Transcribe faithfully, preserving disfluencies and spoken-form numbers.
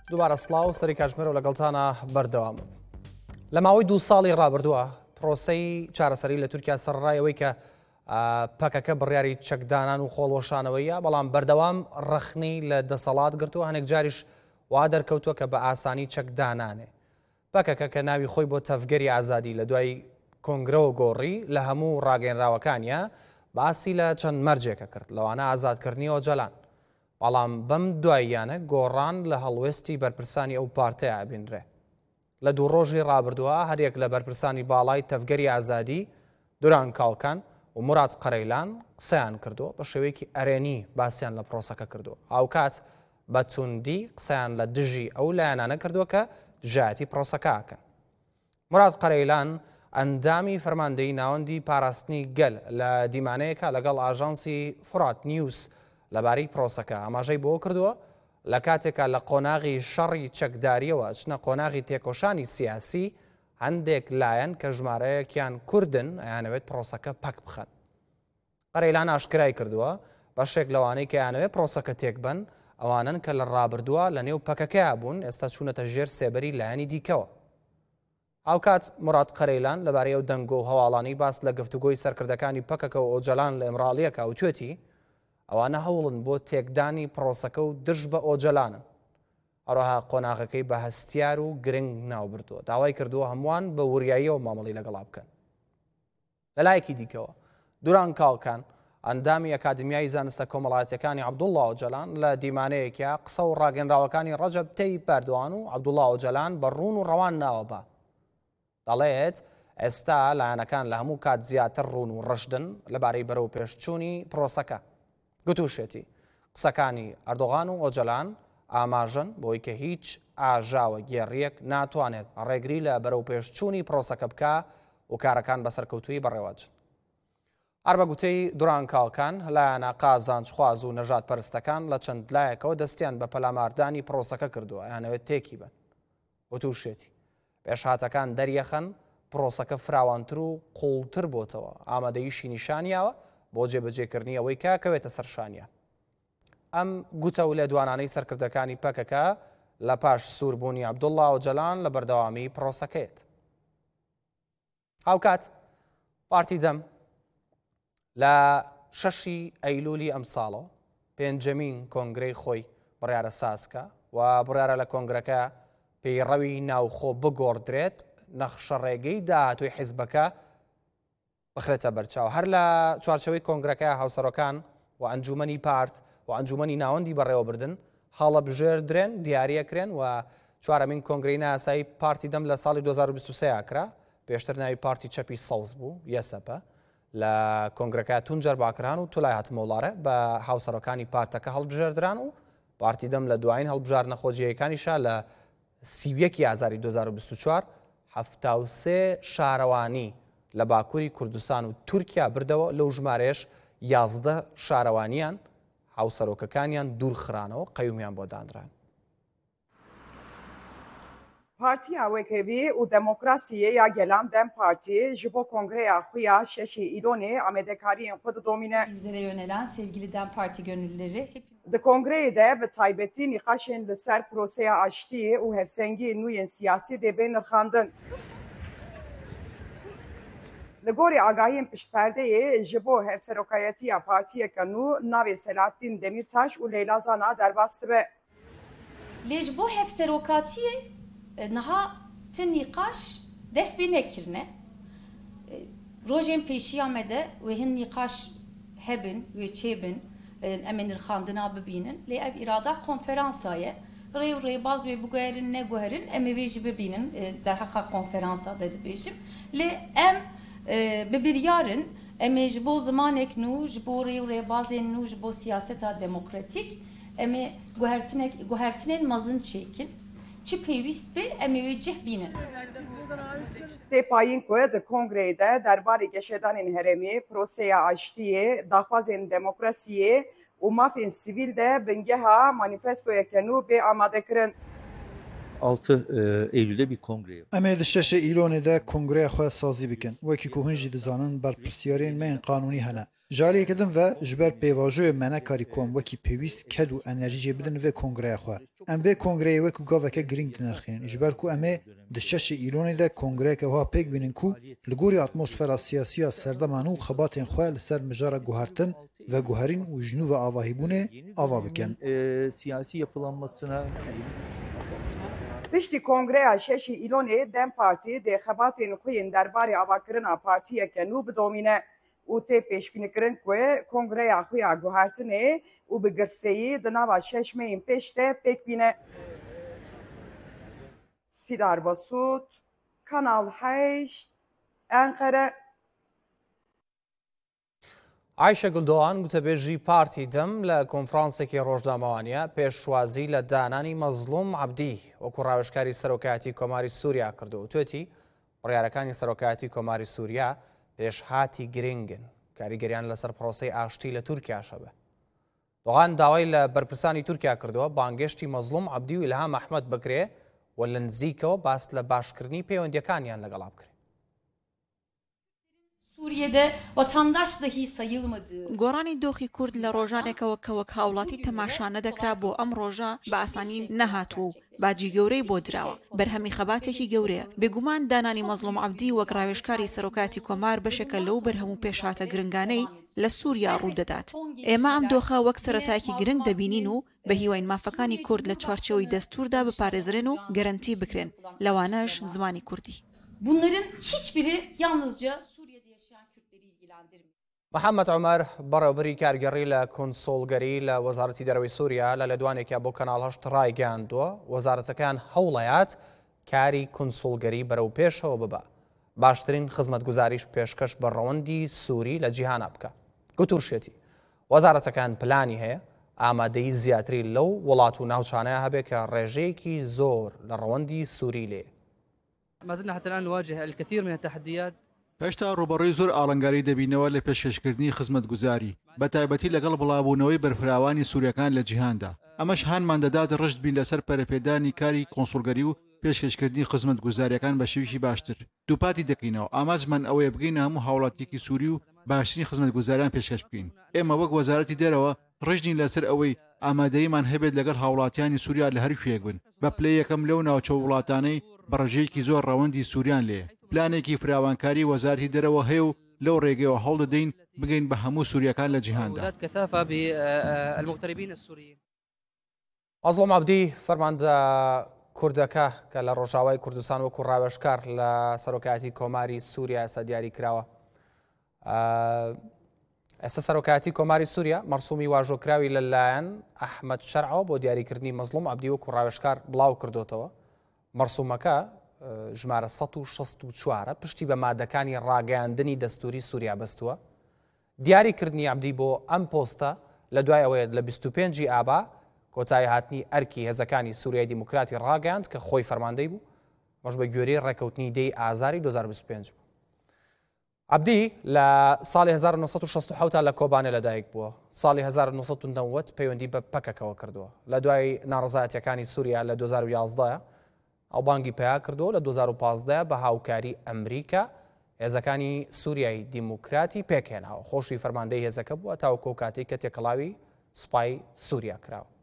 دووبارە سڵاو سەری کاتژمێر و لەگەڵتانە بەردەوام. لە ماوەی دوو ساڵی ڕابردووە پرۆسەی چارەسەری لە تورکیا سەرڕایەوەی کە پەکەکە بڕیاری چەکدانان و خۆڵۆشانەوەیە، بەڵام بەردەوام ڕەخنەی لە دەسەڵات گرتووە، هەنێک جاریش وا دەرکەوتووە کە بە ئاسانی چەکدانانێ. پەکەکە کە ناوی خۆی بۆ تەفگەری ئازادی لە دوای کۆنگرەوە گۆڕی لە هەموو ڕاگەنراوەکانیە باسی لە چەند مەرجێکە کرد، لەوانە ئازادکردنی ئۆجەلان. بەڵام بەم دواییانە گۆڕان لە هەڵوێستی بەرپرسانی ئەو پارتەیە بینرێ. لە دوو ڕۆژی ڕابردووە هەرێک لە بەرپرسانی باڵای تەفگەری ئازادی دوران کاڵکان و مراد قەرەیلان قسەیان کردووە، بە شێوەیەکی ئەرێنی باسییان لە پرۆسەکە کردووە. ئاوکات بە توندی قسەیان لە دژی ئەو لایەنانە کردووە کە دژایەتی پرۆسەکەکەن. مراد قەرەیلان ئەندامی فەرماندەیی ناوەندی پاراستنی گەل لە دیمانەیەکە لەگەڵ ئاژانسی فرات نیوز لەبارەی پرۆسەکە ئاماژەی بۆ کردووە لە کاتێکە لە قۆناغی شەڕی چەکداریەوە چنە قۆناغی تێکۆشانی سیاسی هەندێک لایەن کە ژمارەیەکیان کوردن ئەیانەوێت پرۆسەکە پەک بخەن. قەرەیلان ئاشکرای کردووە بەشێک لەوانەی کە یانەوێت پرۆسەکە تێک بن ئەوانن کە لە ڕابردووە لە نێو پەکەکەیە بوون، ئێستا چوونەتە ژێر سێبەری لایەنی دیکەوە. ئاوکات مراد قەرەیلان لەبارەی ئەو دەنگ و هەواڵانی باس لە گفتوگۆی سەرکردەکانی پەکەکە و ئۆجەلان لە ئێمراڵیەکە و توێتی ئەوانە هەوڵن بۆ تێکدانی پرۆسەکە و دژ بە ئۆجەلانن. هەروەها قۆناغەکەی بە هەستیار و گرنگ ناوبردووە، داوای کردووە هەمووان بە وریاییەوە مامەڵی لەگەڵا بکەن. لەلایەکی دیکەوە دوران کاڵکان ئەندامی ئەکادمیای زانستە کۆمەڵایەتیەکانی عەبدوڵڵا ئۆجەلان لە دیمانەیەکە قسە و ڕاگەنراوەکانی ڕەجەب تەیب ئەردوان و عەبدوڵڵا ئۆجەلان بە ڕوون و ڕەوان ناوە بە. دەڵێت ئێستا لایەنەکان لە هەموو کات زیاتر ڕوون و ڕەشدن لەبارەی بەرەو پێشچوونی پرۆسەکە. گوتوشێتی قسەکانی ئەردۆغان و ئۆجەلان ئاماژن بۆی کە هیچ ئاژاوە گێڕیەک ناتوانێت ڕێگری لە بەرەو پێشچوونی پرۆسەکە بکە و کارەکان بەسەرکەوتووی بەڕێوەچن. هەر بە گوتەی دوران کاڵکان لایەنە قازانجخواز و نەژاد پەرستەکان لە چەند لایەکەوە دەستیان بە پەلاماردانی پرۆسەکە کردووە، ئەیانەوێت تێکی بن. وتوشێتی پێشهاتەکان دەریەخەن پرۆسەکە فراوانتر و قوڵتر بۆتەوە، ئامادەییشی نیشانیاوە بۆ جێبەجێکردنی ئەوەی کاکەوێتە سەرشانیە. ئەم گوتە و لێدوانانەی سەرکردەکانی پەکەکە لە پاش سووربوونی عەبدوڵڵا ئۆجەلان لە بەردەوامی پرۆسەکەیت. هاوکات پارتی دەم لە شەشی ئەیلولی ئەم ساڵەوە پێنجەمین کۆنگرەی خۆی بڕیارە سازکە و بڕیارە لە کۆنگرەکە پەیڕەوی ناوخۆ بگۆڕدرێت، نەخشە ڕێگەی داهاتووی حیزبەکە بخرێتە بەرچاو. هەر لە چوارچەوەی کۆنگرەکە هاوسەرۆکان و ئەنجومەنی پارت و ئەنجومەنی ناوەندی بەڕێوەبردن هەڵە بژێردرێن، دیاریەکرێن و چوارەمین کۆنگرەی ناسایی پارتی دەم لە ساڵی دوو هەزار و بیست و سێ کرا، پێشتر ناوی پارتی چەپی سەوز بوو یەسەپە. لە کۆنگرەکە تونجەر باکران و تولای هاتمە وڵارە بە هاوسەرۆکانی پارتەکە هەڵبژێردران و پارتی دەم لە دوایین هەڵبژاردنە خۆجیەکانیشا لە سیویەکی ئازاری دوو هەزار و بیست و چوار هەفتا و سێ شارەوانی لە باکووری کوردستان و تورکیا بردەوە، لەو ژمارەیەش یازدە شارەوانیان هاوسەرۆکەکانیان دوورخرانەوە قەیومیان بۆ دانران. Partiya Wekevî û Demokrasiyê ya Gelan Dem Partî ji bo kongreya xwe ya şeşê îlonê amedekariyên xwe didomîne. Bizlere yönelen sevgili Dem Parti gönüllüleri Di kongreyê de bi taybetî nîqaşên li ser proseya aştiyê û hevsengiyên nû yên siyasî dê bên nirxandin. Li gorî agahiyên piştperdeyê ji bo hevserokayetiya partiyeka nû navê Selahattin Demirtaş û Leyla Zana derbas dibe. Lê ji bo hevserokatiyê niha ti nîqaş dest pê nekirine. Rojên pêşiya me de wê hin nîqaş hebin wê çêbin em ê nirxandina bibînin. Lê ev îrada konferansa ye. Rê û rêbaz wê biguherin neguherin em ê vê jî bibînin derheqa konferansa de dibêjim. Lê em bi biryarin em ê ji bo zimanek nû, ji bo rê û rêbazên nû, ji bo siyaseta demokratîk em ê guhertinên mezin çêkin. Çi pêwîst be em ê wê cih bînin. Tê payîn ku di kongreyê de derbarê geşedanên herêmê, proseya aştiyê, daxwazên demokrasiyê û mafên sivîl de bingeha manîfestoyeke nû bê amadekirin. altı Eylül'de bir kongre. Em ê di şeşê îlonê de kongreya xwe sazî bikin. Wekî ku hûn jî dizanin berpirsiyarên me yên qanûnî hene. جارێکردن ve ji ber pêvajoyê menekarî kom wekî pêwîst ket û enerjiyê bidin vê kongreya xwe. Em vê kongreyê wekû gaveke giring dinirxînin ji ber ku em ê di şeşê îlonê de kongreyeke wiha pêk bînin ku li gorî atmosfera siyasiya serdeman û xebatên xwe li ser mijara guhertin ve guherîn û ji nû ve avahîbûnê ava bikin. Siyasi yapılanmasına Piştî kongreya şeşî îlonê Dem Partî dê xebatên xwe yên derbarê avakirina partiyeke nû bidomîne û tê pêşbînkirin ku kongreya xwe ya guhertinê û bi girseyî di nava şeş meyên pêş de pêk bîne. Sîdar Basût, Kanal heşt, Enqere. عایشە گولدۆان گوتەبێژی پارتی دەم لە کۆنفرانسێکی ڕۆژنامەوانیە پێشوازی لە دانانی مەزلوم عەبدی وەکو ڕاوێژکاری سەرۆکایەتی کۆماری سووریا کردو و توێتی بڕیارەکانی سەرۆکایەتی کۆماری سووریا پێشهاتی گرنگن کاریگەریان لەسەر پرۆسەی ئاشتی لە تورکیاشە بێ. دۆغان داوای لە بەرپرسانی تورکیا کردووە بانگێشتی مەزلوم عەبدی و ئیلهام ئەحمەد بکرێ و لە نزیکەوە باس لە باشکردنی پەیوەندیەکانیان لەگەڵا بکرێ. Suriye'de vatandaş dahi sayılmadığı. گۆڕانی دۆخی کورد لە ڕۆژانێکەوە کە وەک هاوڵاتی تەماشا نەدەکرا بۆ ئەم ڕۆژە بە ئاسانی نەهاتوو و باجی گەورەی بۆ دراوە بەرهەمی خەباتێکی گەورەیە بێگومان دانانی مەزلوم عەبدی وەک ڕاوێژکاری سەرۆکایەتی کۆمار بەشێکە لەو بەرهەموو پێشهاتە گرنگانەی لە سووریا ڕوودەدات. ئێمە ئەم دۆخە وەک سەرەتایەکی گرنگ دەبینین و بە هیوای مافەکانی کورد لە چوارچێوەی دەستوردا بپارێزرێن و گەرنتی بکرێن لەوانەش زمانی کوردی. Bunların hiçbiri yalnızca Suriye'de yaşayan Kürtleri ilgilendirmiyor. محەممەد عومەر بەڕێوەبەری کارگەڕی لە کۆنسۆڵگەری لە وەزارەتی دەرەوەی سووریا لە لە دوانێکە بۆ کەناڵ هەشت ڕایگەاندووە وەزارەتەکان هەوڵەیات کاری کۆنسۆڵگەری بەرەو پێشەوە ببە باشترین خزمەتگوزاریش پێشکەش بە ڕەوەندی سووری لە جیهانە بکە. گوتوشێتی وەزارەتەکان پلانی هەیە ئامادەی زیاتری لەو وڵات و ناوچانەیە هەبێت کە ڕێژەیەکی زۆر لە ڕەوەندی سووری لێ. ما زلنا حتى الآن نواجه الكثير من التحديات. هێشتا ڕوبەڕووی زۆر ئاڵنگاری دەبینەوە لە پێشکەشکردنی خزمەتگوزاری بە تایبەتی لەگەڵ بڵاوبوونەوەی بەرفراوانی سووریەکان لە جیهاندا. ئەمەش هانمان دەدات ڕشت بین لەسەر پەرەپێدانی کاری کۆنسۆڵگەری و پێشکەشکردنی خزمەتگوزاریەکان بە شێوەیەکی باشتر. دووپاتی دەکەینەوە ئاماژمان ئەوەیە بگەینە هەموو هاوڵاتیەکی سووری و باشترین خزمەتگوزاریان پێشکەش بکەین. ئێمە وەک وەزارەتی دەرەوە ڕژنین لەسەر ئەوەی ئامادەییمان هەبێت لەگەڵ هاوڵاتیانی سووریا لە هەر کوێک بن بە پلەی یەکەم لەو ناوچە وڵاتانەی بەڕێژەیەکی زۆر ڕەوەندی سووریان لێ. پلانێکی فراوانکاری وەزارەتی دەرەوە هەیە و لەو ڕێگەیەوە هەوڵ دەدەین بگەین بە هەموو سووریەکان لە جیهاندا. مەزلوم عەبدی فەرماندە کوردەکە کە لە ڕۆژاوای کوردستان وەکو ڕاوێژکار لە سەرۆکایەتی کۆماری سووریا ئێستا دیاری کراوە. ئێستا سەرۆکایەتی کۆماری سووریا مەرسومی واژۆکراوی لەلایەن ئەحمەد شەرعەوە بۆ دیاریکردنی مەزلوم عەبدی وەکو ڕاوێژکار بڵاو کردوتەوە. مەرسومەکە ژمارە سەد و شەست و چوارە پشتی بە مادەکانی ڕاگەیاندنی دەستوری سووریا بەستووە. دیاریکردنی عەبدی بۆ ئەم پۆستە لە دوای ئەوەیە لە بیست و پێنجی ئابا کۆتایی هاتنی ئەرکی هێزەکانی سووریای دیموکراتی ڕاگەیاند کە خۆی فەرماندەی بوو مەش بە گوێرەی ڕێکەوتنی دەی ئازاری دوو هەزار و بیست و پێنج. عەبدی لە ساڵی هەزار و نۆ سەد و شەست و حەوت لە کۆبانێ لەدایک بووە. ساڵی هەزار و نۆ سەد و نەوەت پەیوەندی بە پەکەکەوە کردووە. لە دوای ناڕەزایەتیەکانی سووریا لە دوو هەزار و یازدە ئەو بانگی پیا کردەوە لە دوو هەزار و پانزدە بە هاوکاری ئەمریکا هێزەکانی سووریای دیموکراتی پێکهێناوە. خۆشی فەرماندەی هێزەکە بووە تاوەکو کاتێک کە تێکەڵاوی سوپای سووریا کراوە.